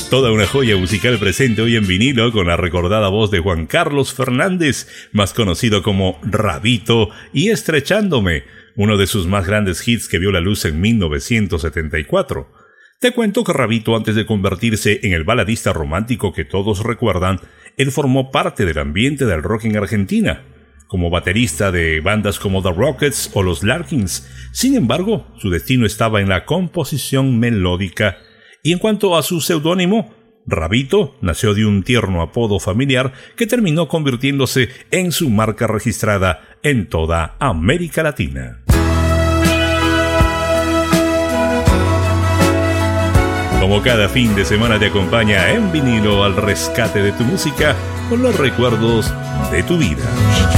Toda una joya musical presente hoy en vinilo con la recordada voz de Juan Carlos Fernández, más conocido como Rabito, y Estrechándome, uno de sus más grandes hits que vio la luz en 1974. Te cuento que Rabito, antes de convertirse en el baladista romántico que todos recuerdan, él formó parte del ambiente del rock en Argentina, como baterista de bandas como The Rockets o los Larkins. Sin embargo, su destino estaba en la composición melódica. Y en cuanto a su seudónimo, Rabito nació de un tierno apodo familiar que terminó convirtiéndose en su marca registrada en toda América Latina. Como cada fin de semana te acompaña en vinilo al rescate de tu música con los recuerdos de tu vida.